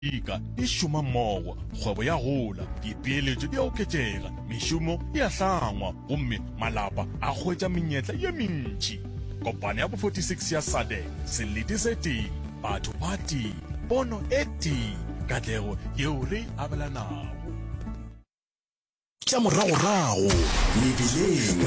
Ika e šoma mmogo, kgwebo ya gola, dipeeletšo di a oketšega, mešomo e a hlangwa, gomme malapa a hwetša menyetla ye mentši. Kopane ya bo 46 ya SADC, selete se tee, batho ba tee, pono e tee, katlego yeo re abelanago. Tša moragorago mebileng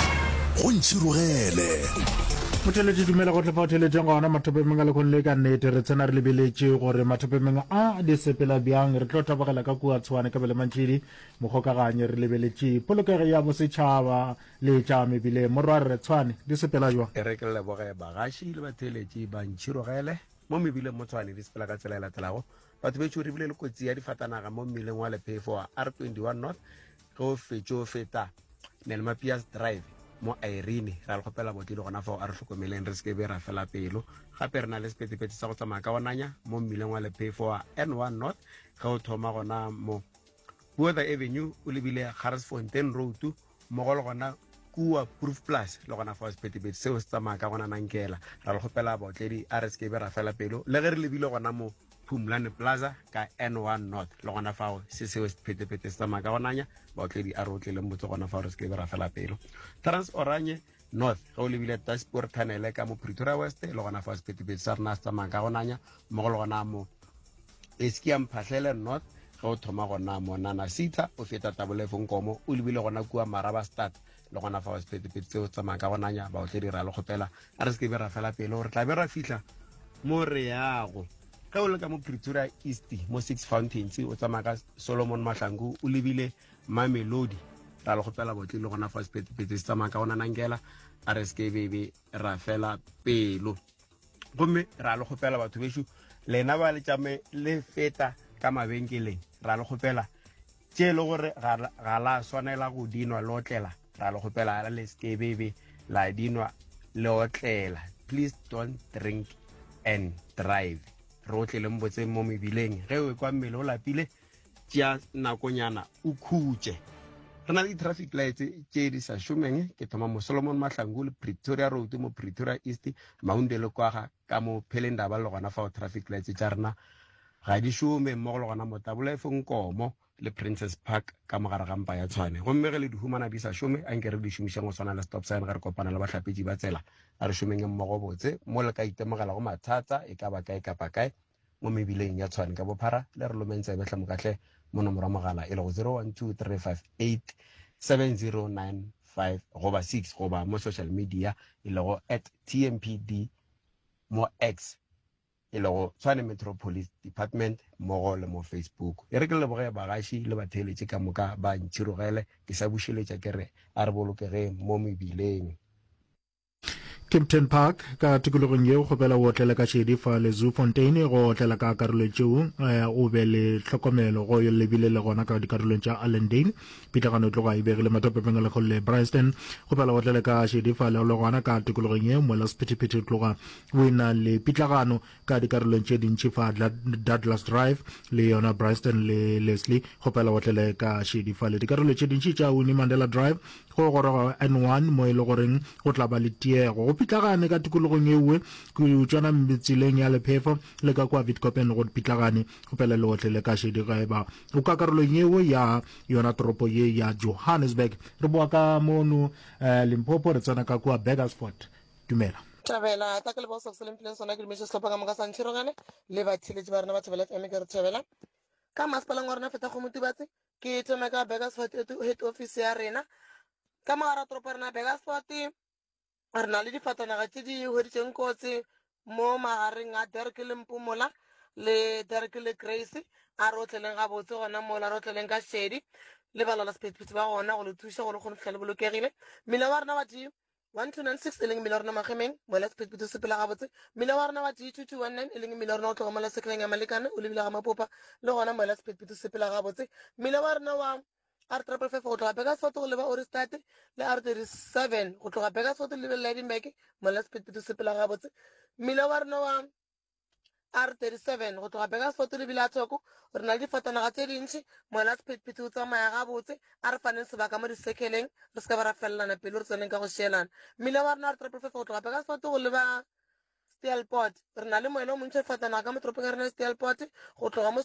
go ntšhirogele motheletše dumela go tlefa o theletšeng gona mathopemeng a lekgone le ka nnete re tsena re lebeletše gore mathopemeng a di sepela bjang re tlo tabagela ka kua tshwane ka bele mantšhedi mokgokaganye re lebeletše polokego ya bosetšhaba le tša mebile morwa re tshwane di sepela jwa e re ke leboge bagaši le batheletše ba ntšhirogele mo mebileng mo tshwane di sepela ka tsela e latelago batho betšo re bile le kotsi ya difatanaga mo mmileng wa lephefo wa R21 North go fetšo feta Nelmapias Drive mo Irene ra le kgopela botlile gona fao a re hlokomeleng re seke be ra fela pelo gape re na le sepetepete sa go tsamaya ka gonanya mo mmileng wa lephefo wa N1 North ga o thoma gona mo Buother Avenue o lebile Harrisfontein Road mo go le gona kua Proof Plus le gona fao sepetepete seo se tsamaya ka gona nankela ra le kgopela botledi a re seke be ra fela pelo le ge re lebile gona mo Pumlane Plaza ka N1 North le gona fao se seo sepetepete se tsamaya ka gonanya baotledi a re o tlile mbotse gona fao re seke be ra fela pelo Trans Oranje North ge o lebile Dashboard Tunnel ka mo Pretoria West le gona fao sepetepete sa rena se tsamaya ka gonanya mo go le gona mo Eskia Mphahlele North ge o thoma gona mo Nana Sita o feta Tabolefo Nkomo o lebile gona kua Maraba Start le gona fao sepetepete seo se tsamaya ka gonanya baotledi ra le kgopela a re seke be ra fela pelo re tla be ra fihla mo Reago ka o le ka mo Pretoria East mo Six Fountains o tsamaya ka Solomon Mahlangu o lebile Mamelodi ra le kgopela botle le gona fa sepetepete se tsamaya ka gona nankela a re seke bebe ra fela pelo gomme ra le kgopela batho besho lena ba le tšame le feta ka mabenkeleng ra le kgopela tše le gore ga la swanela go dinwa le otlela ra le kgopela le seke bebe la dinwa le otlela please don't drink and drive re o tlele mbotse mo mebileng ge o kwa mmele o lapile tšea nakonyana o khutše re na le di-traffic lights tše di sa šomeng ke thoma mo Solomon Mahlangu le Pretoria Road mo Pretoria East Maunde le kwaga ka mo Pelendaba le gona fao traffic lights tša rena ga di šome mmogo le gona mo Tabolefo Nkomo le Princess Park ka mogare ga mpa ya Tshwane gomme ge le di humana di sa šome a nke re di šomišeng go swana le stop sign ge re kopana le bahlapetši ba tsela a re šomeng mmogo botse mo le ka itemogela go mathata e ka ba kae kapa kae mo mebileng ya Tshwane ka bophara le re lomentse betla mokatlhe mo nomoro mogala e le go 0123587095 goba 6 goba mo social media e le go @tmpd mo X e le go Tshwane Metropolis Department mmogo le mo Facebook e re ke leboge bagaši le batheletše ka moka ba ntšhirogele ke sa bušeletša ke re a re bolokege mo mebileng Kempton Park ka tikologong yeo go bela o otlela ka šedi fa le Zoo Fontaine go otlela ka karolo tšeo o be le tlhokomelo go lebile le gona ka dikarolong tša Allendale pitlagano tloga e begile matopepeng le kgole Bryanston go bela o otlela ka šedi fa le gona ka tikologong yeo mola sephetephete tloga o ena le pitlagano ka dikarolong tše dintši fa Douglas Drive le yona Bryanston le Leslie go bela o otlela ka šedi fa le dikarolo tše dintši tša Winnie Mandela Drive go goroga N1 mo e le goreng go tla ba le tiego go pitlagane ka tikologong ewe ke utswana metsileng ya lephefo le ka kwa Witkoppen go pitlagane go pela le otlele ka šedi ga eba o ka karolong ewe ya yona toropo ye ya Johannesburg re boa ka mono Limpopo re tsena ka kwa Burgersport dumela Thabela ta ke le bosa seleng pleng sona ke le metse slopa ka moka sa ntshirogane le batheletši ba rena ba Thabela FM ke re thabela ka masepala ngwa rena feta go motibatse ke tsena ka Burgersport head office ya rena ka mogara toropo rena Burgersport re na le difatanaga tše di hweditšeng kotsi mo magareng a Derek le Mpumola le Derek le Grace a re otleleng ga botse gona mola re otleleng ka šedi le balala sephetephete ba gona go le thuša go le kgone fitlha le bolokegile mmele wa rena wa G 1296 e leng mmele wa rena Magemeng mola sephetephete se pela ga botse mmele wa rena wa G 2219 e leng mmele wa rena o tloga mola sekeleng ya Malekane o lebile ga Mapopa le gona mola sephetephete se pela ga botse mmele wa rena wa R555 go tloga Burgersfort go leba Oristat le R37 go tloga Burgersfort le leba Lydenburg mola sephetephete se pela ga botse mmele wa rena wa R37 go tloga Burgersfort le bila Tshoko re na le difatanaga tše dintši mola sephetephete o tsamaya ga botse a re faneng sebaka mo disekeleng re se ka ba ra felelana pele re tseneng ka go šielana mmele wa rena R555 go tloga Burgersfort go leba Steelport re na le moelo o montšhe fatanaga ka mo toropong ya rena Steelport go tloga mo